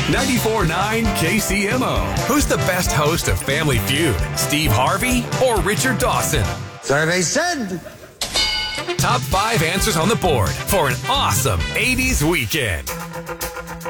94.9 KCMO. Who's the best host of Family Feud? Steve Harvey or Richard Dawson? Survey said. Top 5 answers on the board for an awesome 80s weekend.